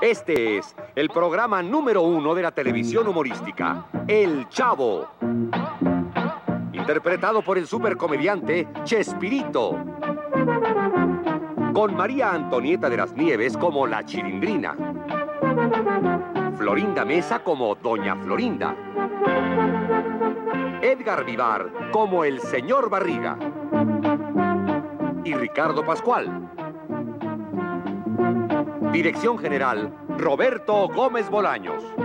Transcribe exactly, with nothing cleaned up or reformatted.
Este es el programa número uno de la televisión humorística, El Chavo. Interpretado por el supercomediante Chespirito. Con María Antonieta de las Nieves como la Chilindrina. Florinda Mesa como Doña Florinda. Edgar Vivar como el Señor Barriga. Y Ricardo Pascual. Dirección general, Roberto Gómez Bolaños.